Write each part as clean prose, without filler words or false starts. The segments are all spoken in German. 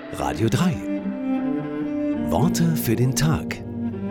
Radio 3. Worte für den Tag.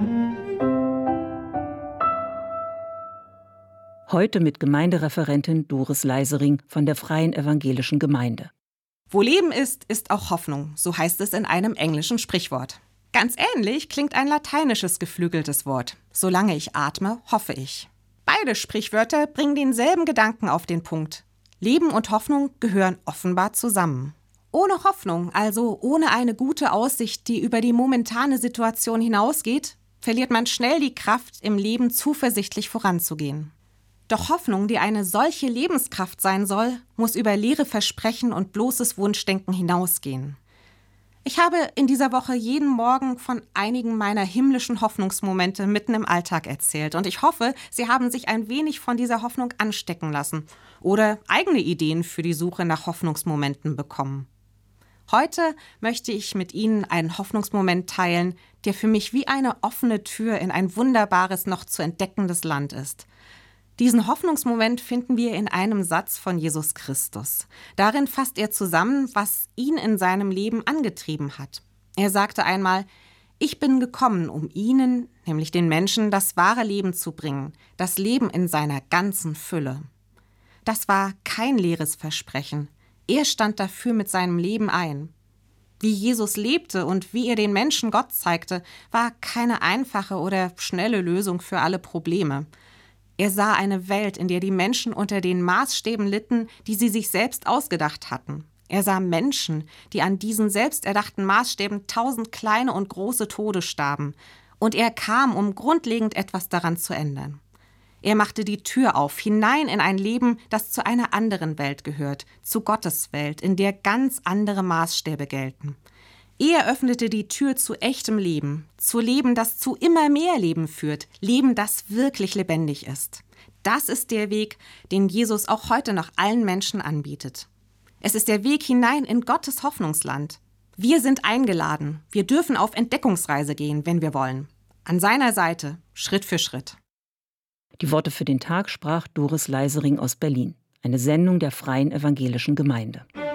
Heute mit Gemeindereferentin Doris Leisering von der Freien Evangelischen Gemeinde. Wo Leben ist, ist auch Hoffnung, so heißt es in einem englischen Sprichwort. Ganz ähnlich klingt ein lateinisches geflügeltes Wort. Solange ich atme, hoffe ich. Beide Sprichwörter bringen denselben Gedanken auf den Punkt. Leben und Hoffnung gehören offenbar zusammen. Ohne Hoffnung, also ohne eine gute Aussicht, die über die momentane Situation hinausgeht, verliert man schnell die Kraft, im Leben zuversichtlich voranzugehen. Doch Hoffnung, die eine solche Lebenskraft sein soll, muss über leere Versprechen und bloßes Wunschdenken hinausgehen. Ich habe in dieser Woche jeden Morgen von einigen meiner himmlischen Hoffnungsmomente mitten im Alltag erzählt und ich hoffe, Sie haben sich ein wenig von dieser Hoffnung anstecken lassen oder eigene Ideen für die Suche nach Hoffnungsmomenten bekommen. Heute möchte ich mit Ihnen einen Hoffnungsmoment teilen, der für mich wie eine offene Tür in ein wunderbares, noch zu entdeckendes Land ist. Diesen Hoffnungsmoment finden wir in einem Satz von Jesus Christus. Darin fasst er zusammen, was ihn in seinem Leben angetrieben hat. Er sagte einmal: Ich bin gekommen, um ihnen, nämlich den Menschen, das wahre Leben zu bringen, das Leben in seiner ganzen Fülle. Das war kein leeres Versprechen. Er stand dafür mit seinem Leben ein. Wie Jesus lebte und wie er den Menschen Gott zeigte, war keine einfache oder schnelle Lösung für alle Probleme. Er sah eine Welt, in der die Menschen unter den Maßstäben litten, die sie sich selbst ausgedacht hatten. Er sah Menschen, die an diesen selbsterdachten Maßstäben 1000 kleine und große Tode starben. Und er kam, um grundlegend etwas daran zu ändern. Er machte die Tür auf, hinein in ein Leben, das zu einer anderen Welt gehört, zu Gottes Welt, in der ganz andere Maßstäbe gelten. Er öffnete die Tür zu echtem Leben, zu Leben, das zu immer mehr Leben führt, Leben, das wirklich lebendig ist. Das ist der Weg, den Jesus auch heute noch allen Menschen anbietet. Es ist der Weg hinein in Gottes Hoffnungsland. Wir sind eingeladen, wir dürfen auf Entdeckungsreise gehen, wenn wir wollen. An seiner Seite, Schritt für Schritt. Die Worte für den Tag sprach Doris Leisering aus Berlin. Eine Sendung der Freien Evangelischen Gemeinde.